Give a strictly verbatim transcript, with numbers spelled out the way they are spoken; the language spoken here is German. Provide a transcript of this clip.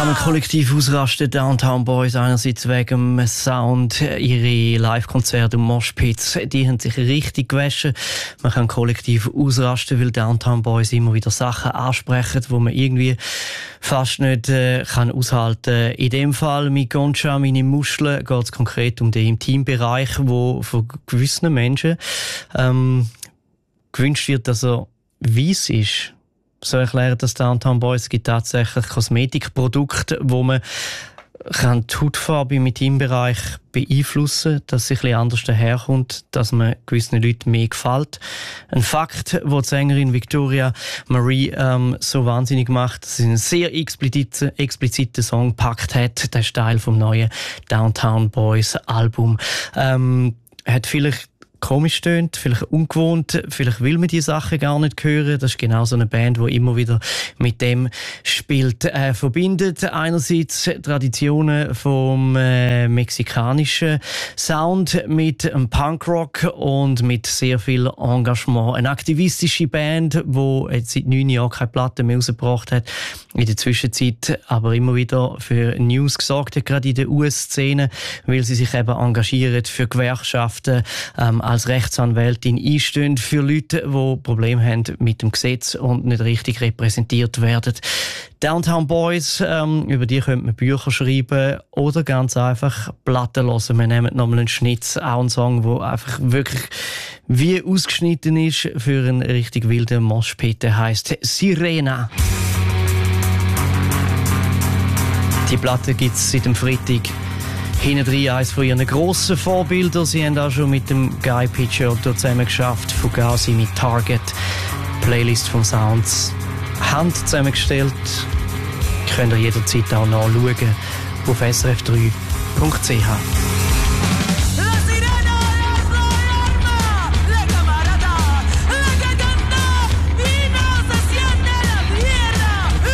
können kollektiv ausrasten. Downtown Boys einerseits wegen dem Sound, ihre Live-Konzerte und Moshpits, die haben sich richtig gewaschen. Man kann kollektiv ausrasten, weil Downtown Boys immer wieder Sachen ansprechen, die man irgendwie fast nicht äh, kann aushalten. In dem Fall mit Concha, meine Muscheln, geht es konkret um den Intimbereich, wo von gewissen Menschen ähm, gewünscht wird, dass er weiss ist. So erklären das Downtown Boys. Es gibt tatsächlich Kosmetikprodukte, wo man kann die Hautfarbe im Intimbereich beeinflussen kann, dass sie ein bisschen anders daherkommt, dass man gewissen Leuten mehr gefällt. Ein Fakt, wo die Sängerin Victoria Marie ähm, so wahnsinnig macht, dass sie einen sehr expliziten, expliziten Song gepackt hat. Der ist Teil vom neuen Downtown Boys Album. Ähm, hat vielleicht komisch tönt, vielleicht ungewohnt, vielleicht will man die Sachen gar nicht hören. Das ist genau so eine Band, die immer wieder mit dem spielt. Äh, verbindet einerseits Traditionen vom äh, mexikanischen Sound mit einem Punkrock und mit sehr viel Engagement. Eine aktivistische Band, die jetzt seit neun Jahren keine Platte mehr rausgebracht hat, in der Zwischenzeit aber immer wieder für News gesorgt hat, gerade in der U S-Szene, weil sie sich eben engagieren für Gewerkschaften, ähm, als Rechtsanwältin einstehen für Leute, die Probleme haben mit dem Gesetz und nicht richtig repräsentiert werden. Downtown Boys, ähm, über die könnte man Bücher schreiben oder ganz einfach Platten hören. Wir nehmen nochmal einen Schnitt, auch einen Song, der einfach wirklich wie ausgeschnitten ist für einen richtig wilden Moshpit. Der heisst Sirena. Die Platte gibt es seit dem Freitag. Hinten drin eines von ihren grossen Vorbildern. Sie haben auch schon mit dem Guy Picciotto zusammen geschafft, Fugazi mit Target. Playlist von Sounds Hand zusammengestellt. Könnt ihr jederzeit auch nachschauen auf s r f drei punkt c h.